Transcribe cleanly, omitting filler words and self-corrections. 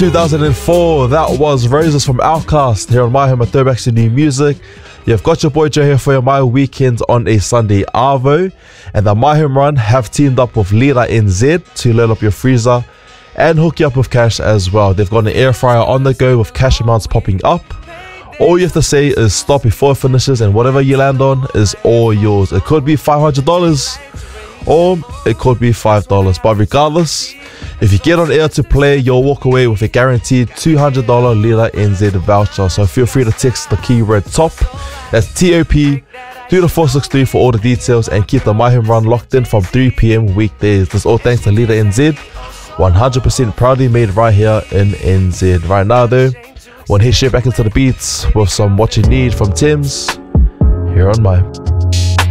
2004, that was Roses from Outkast here on My Home, a throwback to new music. You've got your boy Joe here for your My Weekend on a Sunday Arvo, and the My Home Run have teamed up with Leela NZ to load up your freezer and hook you up with cash as well. They've got an air fryer on the go with cash amounts popping up. All you have to say is stop before it finishes, and whatever you land on is all yours. It could be $500 or it could be $5, but regardless, if you get on air to play, you'll walk away with a guaranteed $200 Leela NZ voucher. So feel free to text the keyword TOP, that's TOP, through the 463 for all the details, and keep the My Home Run locked in from 3 p.m. weekdays. This all thanks to Leela NZ, 100% proudly made right here in NZ. Right now though, we'll head straight back into the beats with some What You Need from Tim's here on My.